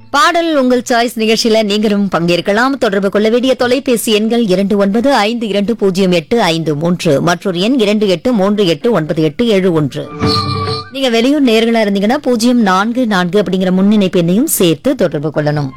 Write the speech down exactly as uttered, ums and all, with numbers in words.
பாடல் உங்கள் சாய்ஸ் நிகழ்ச்சியில நீங்களும் பங்கேற்கலாம். தொடர்பு கொள்ள வேண்டிய தொலைபேசி எண்கள் இரண்டு ஒன்பது ஐந்து இரண்டு பூஜ்ஜியம் எட்டு ஐந்து மூன்று மற்றொரு எண் இரண்டு எட்டு மூன்று எட்டு ஒன்பது எட்டு ஏழு ஒன்று. நீங்க வெளியூர் நேர்களா இருந்தீங்கன்னா பூஜ்ஜியம் நான்கு நான்கு அப்படிங்கிற முன்னிணைப்பு எண்ணையும் சேர்த்து தொடர்பு கொள்ளணும்.